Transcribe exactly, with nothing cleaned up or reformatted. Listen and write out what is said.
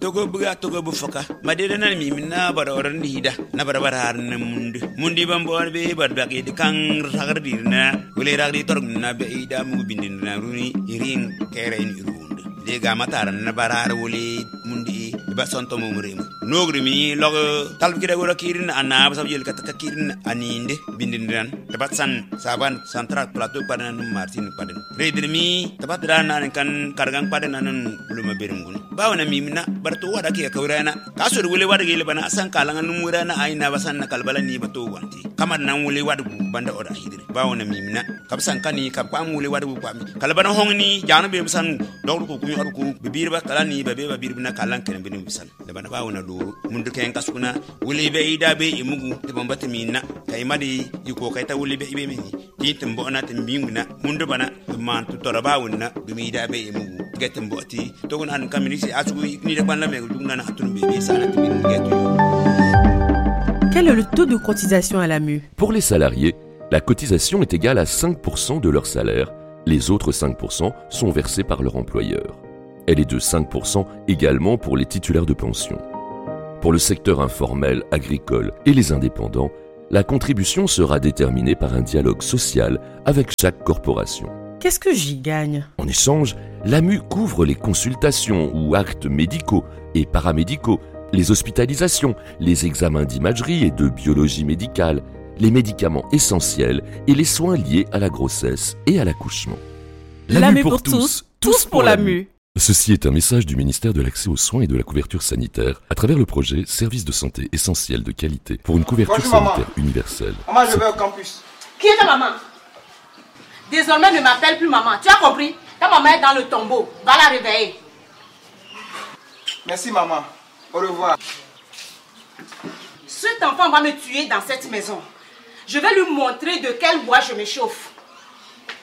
togo buga togo bu foka madede na mi na bara oran hida na bara bara har na mundi mundi bam bo be bar ba ke kan ragar dirna wele ragdi tor na be ida mu bindin na runi irin kere ni runde de ga matar na bara har wele mundi ba sonto mo murem nogri mi log talbi kida gora kirin ana ba sabjel kat kirin aninde bindin dan tabat san saban central plateau padan martin padan redir mi tabat dan nan kan kargang padan nan luma berungun bawna mi mina barto wada ke kawrana kaso de wele wada gele bana san kalangan numurana aina basan na kalbala ni bato wanti kamar nan wele wada banda oda hidir bawna mi mina kabsan kani kab kwam wele wada bu kwami kalbana hongni janu be san dogru ko kumi arku bibir ba kalani be be bibir bina kalan ken bin bisan da bana bawna do mundu ken kasuna wele be ida be imugu de bombata mina kay madi yiko kay ta wele be ibe mi titim bona timbinguna mundu bana man tu torabawna dumi ida be imugu getem boti togon an kamini asu ni de ban la me dugna na atun be be sana timin getu. Quel est le taux de cotisation à l'A M U? Pour les salariés, la cotisation est égale à cinq pour cent de leur salaire. Les autres cinq pour cent sont versés par leur employeur. Elle est de cinq pour cent également pour les titulaires de pension. Pour le secteur informel, agricole et les indépendants, la contribution sera déterminée par un dialogue social avec chaque corporation. Qu'est-ce que j'y gagne? En échange, l'A M U couvre les consultations ou actes médicaux et paramédicaux, les hospitalisations, les examens d'imagerie et de biologie médicale, les médicaments essentiels et les soins liés à la grossesse et à l'accouchement. L'A M U pour tous, tous pour l'A M U. Ceci est un message du ministère de l'Accès aux soins et de la couverture sanitaire à travers le projet Services de santé essentiels de qualité pour une couverture Bonjour, sanitaire maman. universelle. Maman, je vais au campus. Qui est ta maman? Désormais, ne m'appelle plus maman. Tu as compris? Ta maman est dans le tombeau. Va la réveiller. Merci, maman. Au revoir. Cet enfant va me tuer dans cette maison. Je vais lui montrer de quel bois je me chauffe.